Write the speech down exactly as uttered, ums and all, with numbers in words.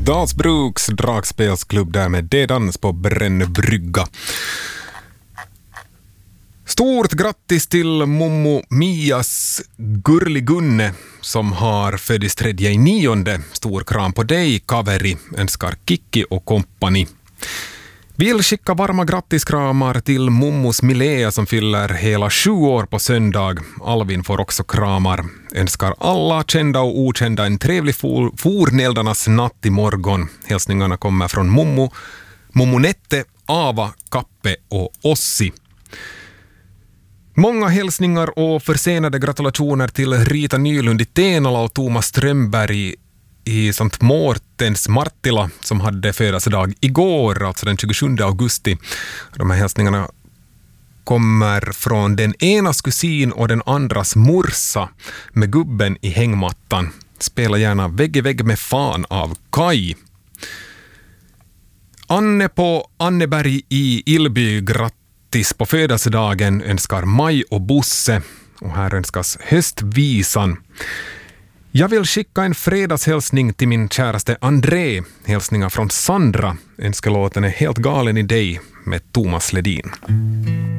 Dalsbruks dragspelsklubb där med D-dans på Brännbrygga. Stort grattis till Momo Mias Gurligunne som har föddes tredje i nionde. Stor kram på dig, Kaveri, önskar Kikki och kompani. Vill skicka varma grattiskramar till Momos Milea som fyller hela sju år på söndag. Alvin får också kramar. Önskar alla kända och okända en trevlig for, fornäldarnas natt i morgon. Hälsningarna kommer från Momo, Momonette, Ava, Kappe och Ossi. Många hälsningar och försenade gratulationer till Rita Nylund i Tenala och Thomas Strömberg i Sankt Mårtens Marttila som hade födelsedag igår, alltså den tjugosjunde augusti. De här hälsningarna kommer från den enas kusin och den andras morsa med gubben i hängmattan. Spela gärna Vägg i vägg med fan av Kai. Anne på Anneberg i Ilby, grattis på födelsedagen, önskar Maj och Bosse. Och här önskas höstvisan. Jag vill skicka en fredagshälsning till min käraste André. Hälsningar från Sandra. Önskelåten är Helt galen i dig med Thomas Ledin.